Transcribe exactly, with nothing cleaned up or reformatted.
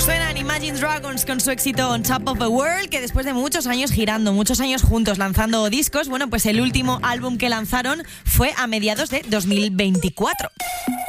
Suenan Imagine Dragons con su éxito On Top of the World, que después de muchos años girando, muchos años juntos lanzando discos, bueno, pues el último álbum que lanzaron fue a mediados de dos mil veinticuatro.